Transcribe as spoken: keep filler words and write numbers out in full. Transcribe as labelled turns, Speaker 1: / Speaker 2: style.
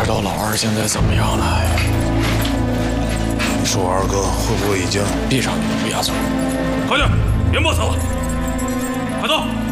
Speaker 1: 道老二现在怎么样了。
Speaker 2: 你说我二哥会不会已经……
Speaker 1: 闭上你的闭牙嘴！
Speaker 3: 快点，别磨蹭了，快走！